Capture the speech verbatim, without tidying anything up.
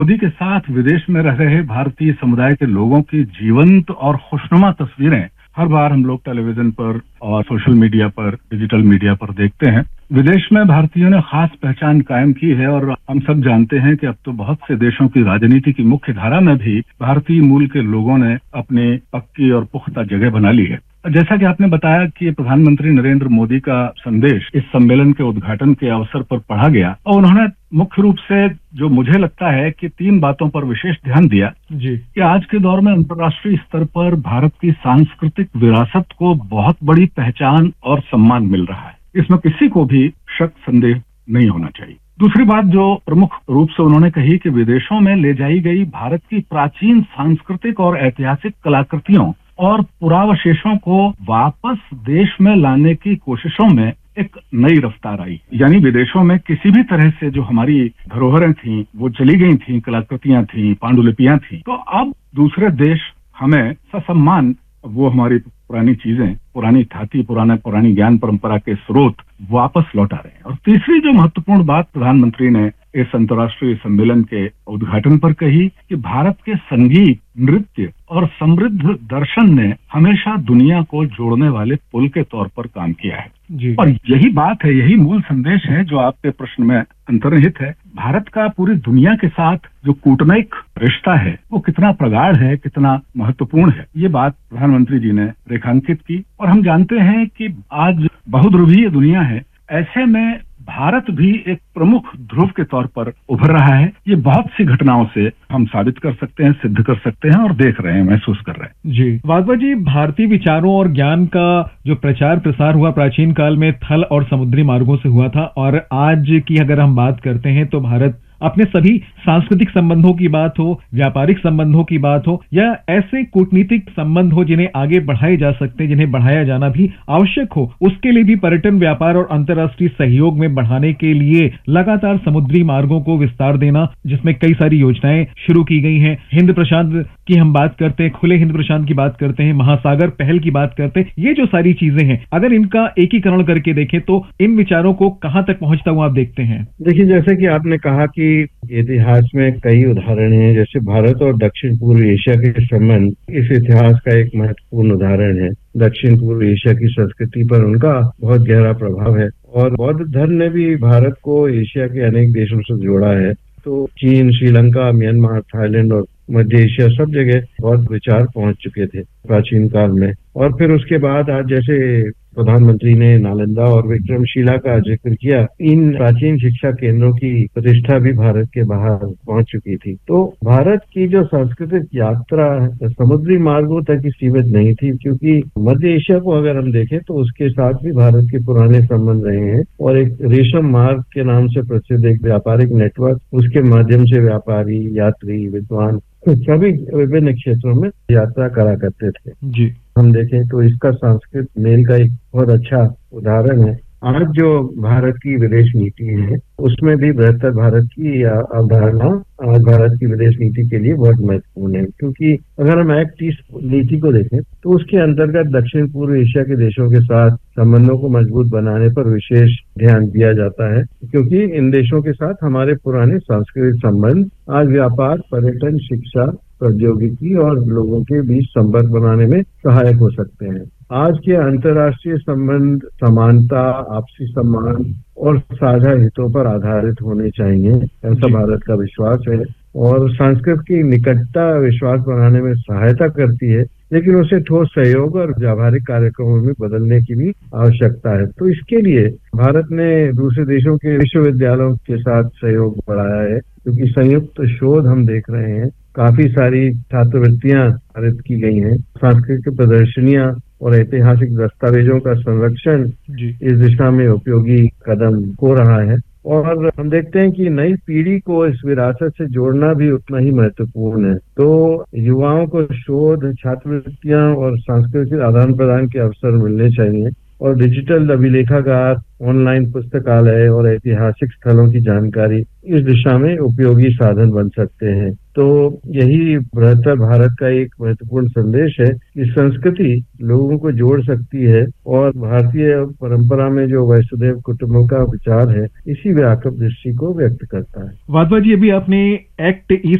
मोदी के साथ विदेश में रह रहे भारतीय समुदाय के लोगों की जीवंत और खुशनुमा तस्वीरें हर बार हम लोग टेलीविजन पर और सोशल मीडिया पर, डिजिटल मीडिया पर देखते हैं। विदेश में भारतीयों ने खास पहचान कायम की है और हम सब जानते हैं कि अब तो बहुत से देशों की राजनीति की मुख्य धारा में भी भारतीय मूल के लोगों ने अपनी पक्की और पुख्ता जगह बना ली है। जैसा कि आपने बताया कि प्रधानमंत्री नरेंद्र मोदी का संदेश इस सम्मेलन के उद्घाटन के अवसर पर पढ़ा गया और उन्होंने मुख्य रूप से, जो मुझे लगता है कि तीन बातों पर विशेष ध्यान दिया जी कि आज के दौर में अंतर्राष्ट्रीय स्तर पर भारत की सांस्कृतिक विरासत को बहुत बड़ी पहचान और सम्मान मिल रहा है। इसमें किसी को भी शक संदेह नहीं होना चाहिए। दूसरी बात जो प्रमुख रूप से उन्होंने कही कि विदेशों में ले जाई गई भारत की प्राचीन सांस्कृतिक और ऐतिहासिक कलाकृतियों और पुरावशेषों को वापस देश में लाने की कोशिशों में एक नई रफ्तार आई। यानी विदेशों में किसी भी तरह से जो हमारी धरोहरें थीं, वो चली गई थीं, कलाकृतियां थीं, पांडुलिपियां थीं, तो अब दूसरे देश हमें ससम्मान वो हमारी पुरानी चीजें, पुरानी ठाती, पुराने पुरानी ज्ञान परंपरा के स्रोत वापस लौटा रहे हैं। और तीसरी जो महत्वपूर्ण बात प्रधानमंत्री ने इस अंतर्राष्ट्रीय सम्मेलन के उद्घाटन पर कही कि भारत के संगीत, नृत्य और समृद्ध दर्शन ने हमेशा दुनिया को जोड़ने वाले पुल के तौर पर काम किया है जी और यही बात है, यही मूल संदेश है जो आपके प्रश्न में अंतर्निहित है। भारत का पूरी दुनिया के साथ जो कूटनैतिक रिश्ता है वो कितना प्रगाढ़ है, कितना महत्वपूर्ण है, ये बात प्रधानमंत्री जी ने रेखांकित की। और हम जानते हैं कि आज बहुध्रुवीय दुनिया है, ऐसे में भारत भी एक प्रमुख ध्रुव के तौर पर उभर रहा है। ये बहुत सी घटनाओं से हम साबित कर सकते हैं, सिद्ध कर सकते हैं और देख रहे हैं, महसूस कर रहे हैं। जी वाघवा जी, भारतीय विचारों और ज्ञान का जो प्रचार प्रसार हुआ प्राचीन काल में थल और समुद्री मार्गों से हुआ था, और आज की अगर हम बात करते हैं तो भारत अपने सभी सांस्कृतिक संबंधों की बात हो, व्यापारिक संबंधों की बात हो या ऐसे कूटनीतिक संबंध हो जिन्हें आगे बढ़ाए जा सकते हैं, जिन्हें बढ़ाया जाना भी आवश्यक हो, उसके लिए भी पर्यटन, व्यापार और अंतर्राष्ट्रीय सहयोग में बढ़ाने के लिए लगातार समुद्री मार्गों को विस्तार देना, जिसमें कई सारी योजनाएं शुरू की गई हैं। हिंद प्रशांत की हम बात करते हैं, खुले हिंद प्रशांत की बात करते हैं, महासागर पहल की बात करते हैं, ये जो सारी चीजें हैं, अगर इनका एकीकरण करके देखें तो इन विचारों को कहां तक पहुंचता हुआ आप देखते हैं? देखिए, जैसे कि आपने कहा कि इतिहास में कई उदाहरण हैं, जैसे भारत और दक्षिण पूर्व एशिया के संबंध इस इतिहास का एक महत्वपूर्ण उदाहरण है। दक्षिण पूर्व एशिया की संस्कृति पर उनका बहुत गहरा प्रभाव है और बौद्ध धर्म ने भी भारत को एशिया के अनेक देशों से जोड़ा है। तो चीन, श्रीलंका, म्यांमार, थाईलैंड और मध्य एशिया सब जगह बहुत विचार पहुंच चुके थे प्राचीन काल में। और फिर उसके बाद आज जैसे प्रधानमंत्री ने नालंदा और विक्रमशिला का जिक्र किया, इन प्राचीन शिक्षा केंद्रों की प्रतिष्ठा भी भारत के बाहर पहुंच चुकी थी। तो भारत की जो सांस्कृतिक यात्रा समुद्री मार्गों तक ही सीमित नहीं थी, क्योंकि मध्य एशिया को अगर हम देखें तो उसके साथ भी भारत के पुराने संबंध रहे हैं और एक रेशम मार्ग के नाम से प्रसिद्ध एक व्यापारिक नेटवर्क, उसके माध्यम से व्यापारी, यात्री, विद्वान सभी विभिन्न क्षेत्रों में यात्रा करा करते थे। जी हम देखें तो इसका सांस्कृतिक मेल का एक बहुत अच्छा उदाहरण है। आज जो भारत की विदेश नीति है उसमें भी बेहतर भारत की अवधारणा आज भारत की विदेश नीति के लिए बहुत महत्वपूर्ण है, क्योंकि अगर हम एक्ट ईस्ट नीति को देखें तो उसके अंतर्गत दक्षिण पूर्व एशिया के देशों के साथ संबंधों को मजबूत बनाने पर विशेष ध्यान दिया जाता है, क्योंकि इन देशों के साथ हमारे पुराने सांस्कृतिक संबंध आज व्यापार, पर्यटन, शिक्षा, प्रौद्योगिकी और लोगों के बीच संपर्क बनाने में सहायक हो सकते हैं। आज के अंतर्राष्ट्रीय संबंध समानता, आपसी सम्मान और साझा हितों पर आधारित होने चाहिए, ऐसा भारत का विश्वास है। और संस्कृत की निकटता विश्वास बनाने में सहायता करती है, लेकिन उसे ठोस सहयोग और व्यावहारिक कार्यक्रमों में बदलने की भी आवश्यकता है। तो इसके लिए भारत ने दूसरे देशों के विश्वविद्यालयों के साथ सहयोग बढ़ाया है, क्योंकि संयुक्त शोध हम देख रहे हैं, काफी सारी छात्रवृत्तियां पारित की गई हैं, सांस्कृतिक प्रदर्शनियां और ऐतिहासिक दस्तावेजों का संरक्षण इस दिशा में उपयोगी कदम हो रहा है। और हम देखते हैं कि नई पीढ़ी को इस विरासत से जोड़ना भी उतना ही महत्वपूर्ण है। तो युवाओं को शोध, छात्रवृत्तियां और सांस्कृतिक आदान प्रदान के अवसर मिलने चाहिए और डिजिटल अभिलेखागार, ऑनलाइन पुस्तकालय और ऐतिहासिक स्थलों की जानकारी इस दिशा में उपयोगी साधन बन सकते हैं। तो यही बृहत्तर भारत का एक महत्वपूर्ण संदेश है कि संस्कृति लोगों को जोड़ सकती है और भारतीय परंपरा में जो वसुधैव कुटुंबकम का विचार है, इसी व्यापक दृष्टि को व्यक्त करता है। वाधवा जी, अभी आपने एक्ट ईस्ट